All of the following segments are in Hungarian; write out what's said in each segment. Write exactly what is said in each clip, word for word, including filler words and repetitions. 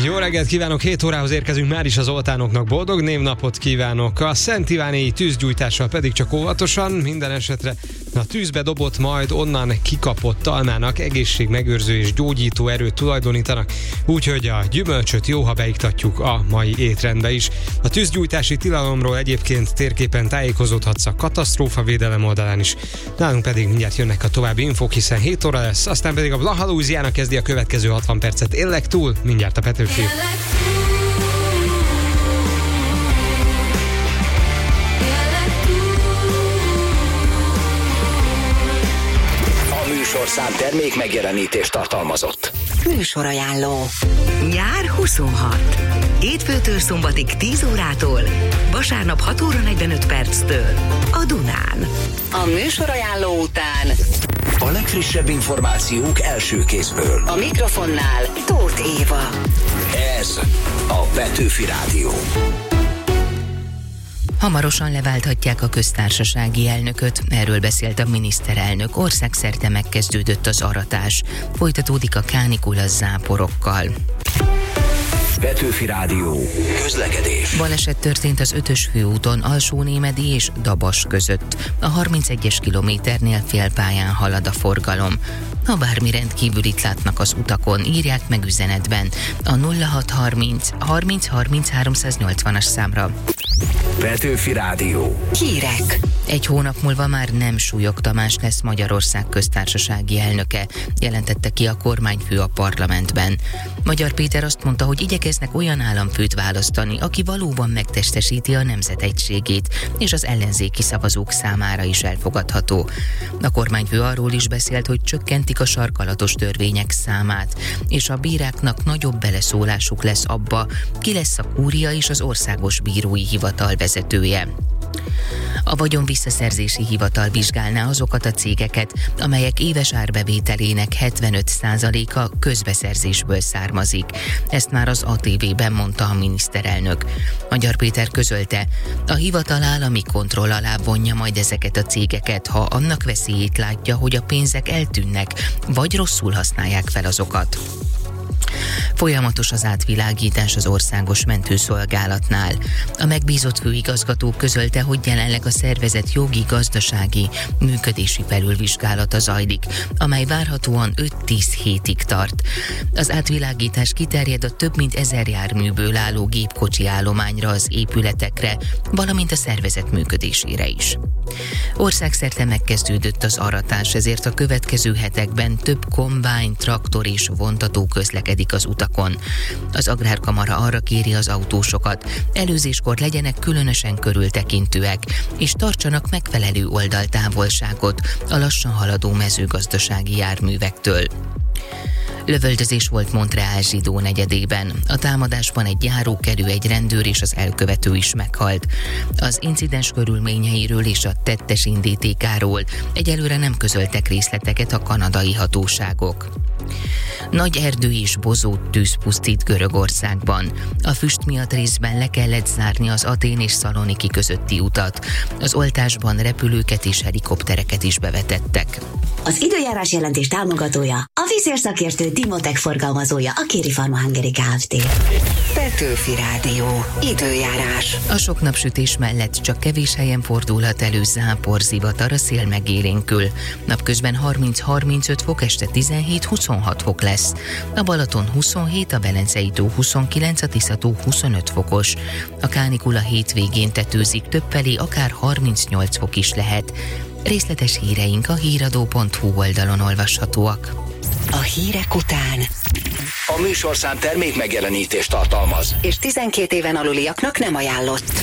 Jó reggelt kívánok, hét órához érkezünk, már is az oltánoknak boldog névnapot kívánok. A Szent Ivánéi tűzgyújtással pedig csak óvatosan, minden esetre a tűzbe dobott, majd onnan kikapott almának egészségmegőrző és gyógyító erőt tulajdonítanak, úgyhogy a gyümölcsöt jó, ha beiktatjuk a mai étrendbe is. A tűzgyújtási tilalomról egyébként térképen tájékozódhatsz a katasztrófavédelem oldalán is. Nálunk pedig mindjárt jönnek a további infók, hiszen hét óra lesz, aztán pedig a Blaha Louisiana kezdi a következő hatvan percet. Élek túl, mindjárt a Petőfi. A műsorszám termék megjelenítést tartalmazott. Műsorajánló. Nyár huszonhat. Hétfőtől szombatig tíz órától, vasárnap hat óra negyvenöt perctől a Dunán. A műsorajánló után a legfrissebb információk első kézből. A mikrofonnál Tóth Éva. Ez a Petőfi Rádió. Hamarosan leválthatják a köztársasági elnököt, erről beszélt a miniszterelnök. Országszerte megkezdődött az aratás. Folytatódik a kánikula záporokkal. Petőfi Rádió. Közlekedés. Baleset történt az ötös főúton Alsónémedi és Dabas között. A harmincegyes kilométernél félpályán halad a forgalom. Ha bármi rendkívülit látnak az utakon, írják meg üzenetben a nulla hat harminc harminc harminc háromszáznyolcvanas számra. Petőfi Rádió. Hírek. Egy hónap múlva már nem Súlyog Tamás lesz Magyarország köztársasági elnöke, jelentette ki a kormányfő a parlamentben. Magyar Péter azt mondta, hogy igyekeznek olyan államfőt választani, aki valóban megtestesíti a nemzet egységét, és az ellenzéki szavazók számára is elfogadható. A kormányfő arról is beszélt, hogy csökkentik a sarkalatos törvények számát, és a bíráknak nagyobb beleszólásuk lesz abba, ki lesz a kúria és az országos bírói hivatal vezetője. A vagyon visszaszerzési hivatal vizsgálná azokat a cégeket, amelyek éves árbevételének hetvenöt százaléka közbeszerzésből származik. Ezt már az á té vében mondta a miniszterelnök. Magyar Péter közölte, a hivatal állami kontroll alá vonja majd ezeket a cégeket, ha annak veszélyét látja, hogy a pénzek eltűnnek, vagy rosszul használják fel azokat. Folyamatos az átvilágítás az országos mentőszolgálatnál. A megbízott főigazgató közölte, hogy jelenleg a szervezet jogi, gazdasági, működési felülvizsgálata zajlik, amely várhatóan öt-tíz hétig tart. Az átvilágítás kiterjed a több mint ezer járműből álló gépkocsi állományra, az épületekre, valamint a szervezet működésére is. Országszerte megkezdődött az aratás, ezért a következő hetekben több kombány, traktor és vontató közlekedik az utakon. Az Agrárkamara arra kéri az autósokat, előzéskor legyenek különösen körültekintőek, és tartsanak megfelelő oldaltávolságot a lassan haladó mezőgazdasági járművektől. Lövöldözés volt Montreal zsidó negyedében. A támadásban egy járókelő, egy rendőr és az elkövető is meghalt. Az incidens körülményeiről és a tettes indítékáról egyelőre nem közöltek részleteket a kanadai hatóságok. Nagy erdő és bozót tűz pusztít Görögországban. A füst miatt részben le kellett zárni az Atén és Szaloniki közötti utat. Az oltásban repülőket és helikoptereket is bevetettek. Az időjárás jelentés támogatója, a vízérszakértő Dimotech forgalmazója, a Kéri Pharma Hungary Kft. Petőfi Rádió. Időjárás. A sok napsütés mellett csak kevés helyen fordulhat elő zápor, zivatar, a szél megélénkül. Napközben harminc-harmincöt fok, este tizenhét-huszonhat fok lesz. A Balaton huszonhét, a Velencei tó huszonkilenc, a Tisza-tó huszonöt fokos. A kánikula hétvégén tetőzik, többfelé akár harmincnyolc fok is lehet. Részletes híreink a híradó pont hu oldalon olvashatóak. A hírek után A műsorszám termék megjelenítést tartalmaz, és tizenkét éven aluliaknak nem ajánlott.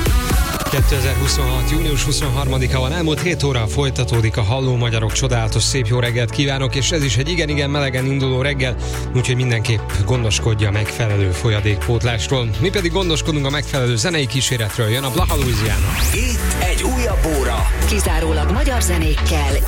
kétezer-huszonhat. június huszonharmadika van, elmúlt hét óra, folytatódik a Halló Magyarok. Csodálatos szép jó reggelt kívánok, és ez is egy igen-igen melegen induló reggel, úgyhogy mindenképp gondoskodja a megfelelő folyadékpótlásról. Mi pedig gondoskodunk a megfelelő zenei kíséretről. Jön a Blaha Louisiana. itt egy újabb óra. Kizárólag magyar zenékkel